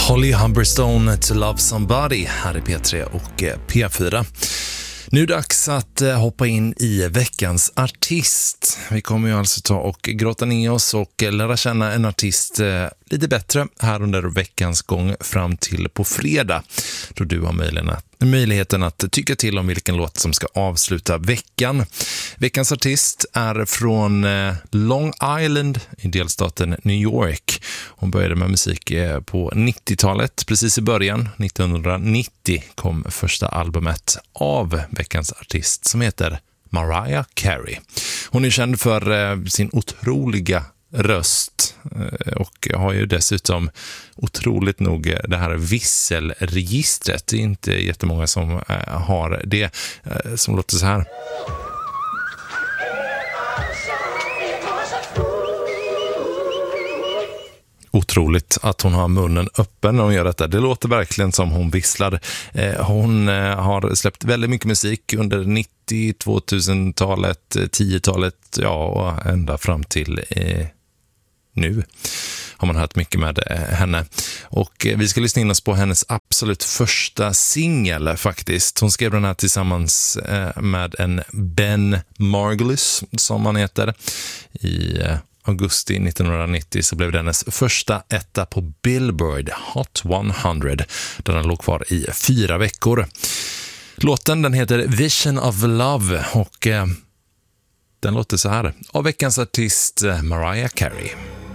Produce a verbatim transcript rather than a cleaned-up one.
Holly Humberstone, To Love Somebody här i P tre och P fyra. Nu är det dags att hoppa in i veckans artist. Vi kommer ju alltså ta och grotta ner oss och lära känna en artist lite bättre här under veckans gång fram till på fredag, då du har möjligheten att tycka till om vilken låt som ska avsluta veckan. Veckans artist är från Long Island i delstaten New York. Hon började med musik på nittiotalet, precis i början. nittonhundranittio kom första albumet av veckans artist som heter Mariah Carey. Hon är känd för sin otroliga röst och har ju dessutom otroligt nog det här visselregistret. Det är inte jättemånga som har det, som låter så här. Otroligt att hon har munnen öppen när hon gör detta. Det låter verkligen som hon visslar. Hon har släppt väldigt mycket musik under nittio, tvåtusentalet, tiotalet, ja, och ända fram till eh, nu har man hört mycket med henne. Och vi ska lyssna in oss på hennes absolut första singel faktiskt. Hon skrev den här tillsammans med en Ben Margulis som han heter. I augusti nittonhundranittio så blev det hennes första etta på Billboard Hot hundra, där den låg kvar i fyra veckor. Låten den heter Vision of Love och eh, den låter så här av veckans artist Mariah Carey.